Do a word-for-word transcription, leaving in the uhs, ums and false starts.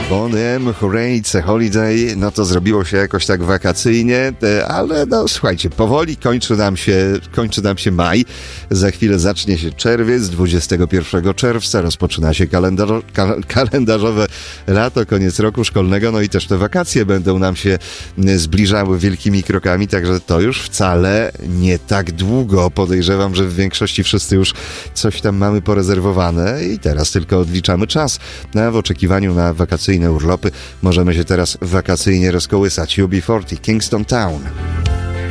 Bon M, Hooray, It's a Holiday, no to zrobiło się jakoś tak wakacyjnie, ale no słuchajcie, powoli kończy nam się, kończy nam się maj, za chwilę zacznie się czerwiec, dwudziestego pierwszego czerwca rozpoczyna się kalendarz- kal- kalendarzowe lato, koniec roku szkolnego, no i też te wakacje będą nam się zbliżały wielkimi krokami, także to już wcale nie tak długo. Podejrzewam, że w większości wszyscy już coś tam mamy porezerwowane i teraz tylko odliczamy czas. No, w oczekiwaniu na wakacyjne urlopy możemy się teraz wakacyjnie rozkołysać. U B czterdzieści, Kingston Town.